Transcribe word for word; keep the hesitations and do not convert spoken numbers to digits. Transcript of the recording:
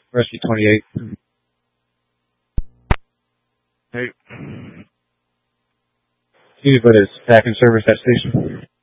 Rescue twenty-eight. Hey. You need to put his back in service at station.